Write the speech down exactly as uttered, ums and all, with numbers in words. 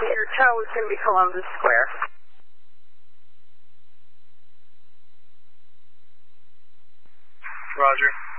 Your tow is going to be Columbus Square. Roger.